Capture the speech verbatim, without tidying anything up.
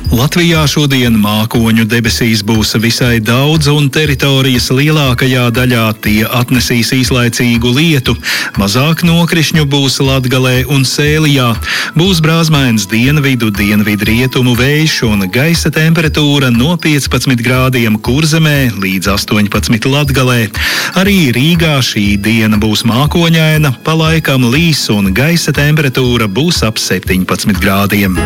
Latvijā šodien mākoņu debesīs būs visai daudz, un teritorijas lielākajā daļā tie atnesīs īslaicīgu lietu. Mazāk nokrišņu būs Latgalē un Sēlijā. Būs brāzmains dienvidu, dienvidrietumu vējš un gaisa temperatūra no piecpadsmit grādiem Kurzemē līdz astoņpadsmit Latgalē. Arī Rīgā šī diena būs mākoņaina, pa laikam līs un gaisa temperatūra būs ap septiņpadsmit grādiem.